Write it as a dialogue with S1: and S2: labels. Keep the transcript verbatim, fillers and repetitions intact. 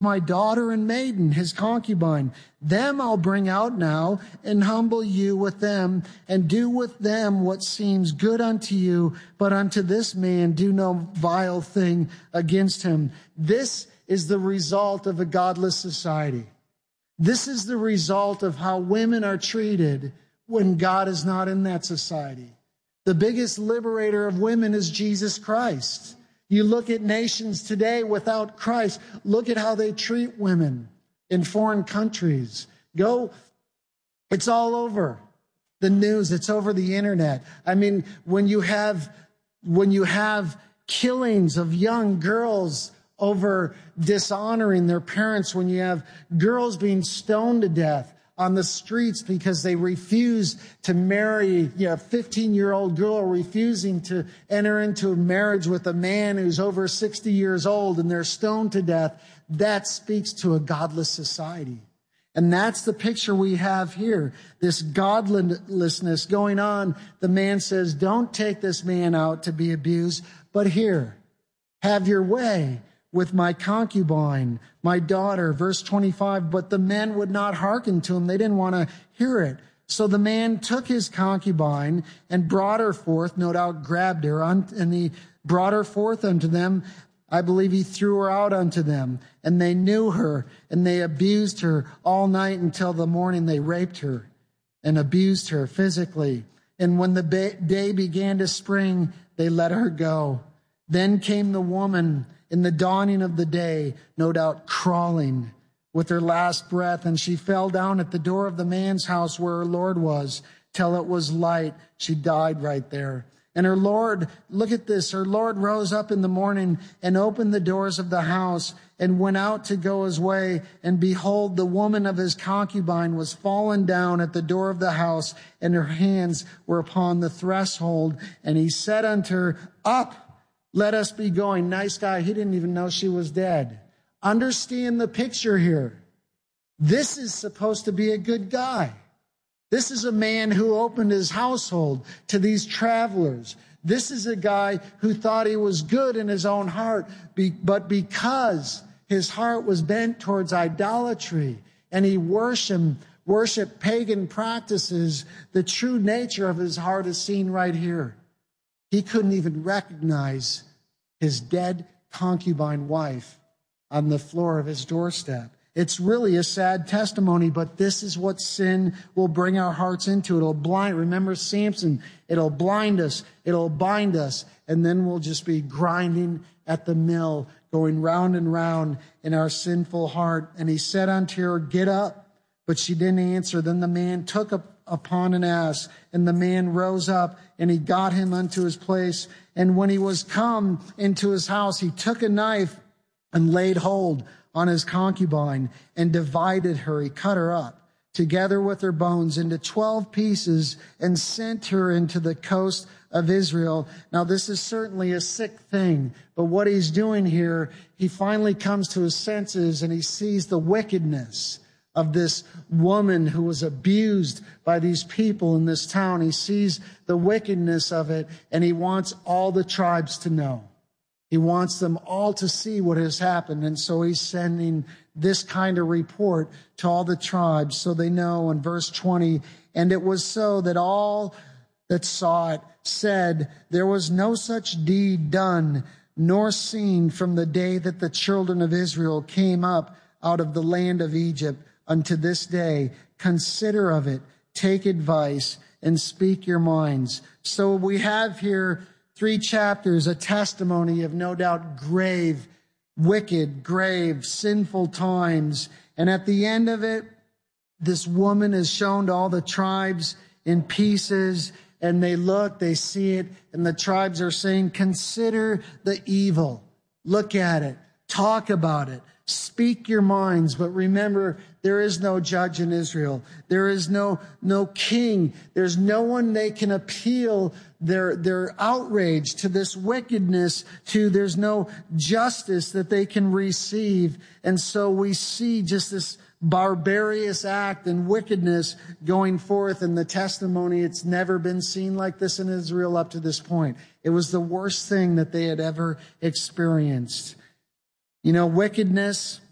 S1: my daughter and maiden, his concubine. Them I'll bring out now and humble you with them and do with them what seems good unto you. But unto this man do no vile thing against him. This is the result of a godless society. This is the result of how women are treated when God is not in that society. The biggest liberator of women is Jesus Christ. You look at nations today without Christ. Look at how they treat women in foreign countries. Go, it's all over the news. It's over the internet. I mean, when you have, when you have killings of young girls over dishonoring their parents, when you have girls being stoned to death on the streets because they refuse to marry, you know, a fifteen-year-old girl refusing to enter into a marriage with a man who's over sixty years old, and they're stoned to death. That speaks to a godless society. And that's the picture we have here, this godlessness going on. The man says, don't take this man out to be abused, but here, have your way with my concubine, my daughter. Verse twenty-five, but the men would not hearken to him. They didn't want to hear it. So the man took his concubine and brought her forth, no doubt grabbed her, and he brought her forth unto them. I believe he threw her out unto them, and they knew her, and they abused her all night until the morning. They raped her and abused her physically. And when the day began to spring, they let her go. Then came the woman in the dawning of the day, no doubt crawling with her last breath, and she fell down at the door of the man's house where her Lord was till it was light. She died right there. And her Lord, look at this, her Lord rose up in the morning and opened the doors of the house and went out to go his way. And behold, the woman of his concubine was fallen down at the door of the house, and her hands were upon the threshold. And he said unto her, up, let us be going. Nice guy. He didn't even know she was dead. Understand the picture here. This is supposed to be a good guy. This is a man who opened his household to these travelers. This is a guy who thought he was good in his own heart, but because his heart was bent towards idolatry and he worshiped, worshiped pagan practices, the true nature of his heart is seen right here. He couldn't even recognize his dead concubine wife on the floor of his doorstep. It's really a sad testimony, but this is what sin will bring our hearts into. It'll blind. Remember Samson, it'll blind us, it'll bind us, and then we'll just be grinding at the mill, going round and round in our sinful heart. And he said unto her, get up. But she didn't answer. Then the man took up upon an ass, and the man rose up, and he got him unto his place. And when he was come into his house, he took a knife and laid hold on his concubine and divided her. He cut her up together with her bones into twelve pieces and sent her into the coast of Israel. Now, this is certainly a sick thing, but what he's doing here, he finally comes to his senses and he sees the wickedness of this woman who was abused by these people in this town. He sees the wickedness of it, and he wants all the tribes to know. He wants them all to see what has happened. And so he's sending this kind of report to all the tribes so they know. In verse twenty, and it was so that all that saw it said, there was no such deed done nor seen from the day that the children of Israel came up out of the land of Egypt unto this day. Consider of it, take advice, and speak your minds. So we have here three chapters, a testimony of no doubt grave, wicked, grave, sinful times. And at the end of it, this woman is shown to all the tribes in pieces, and they look, they see it, and the tribes are saying, consider the evil. Look at it. Talk about it. Speak your minds. But remember, there is no judge in Israel. There is no, no king. There's no one they can appeal their, their outrage to this wickedness to. There's no justice that they can receive. And so we see just this barbarous act and wickedness going forth in the testimony. It's never been seen like this in Israel up to this point. It was the worst thing that they had ever experienced. You know, wickedness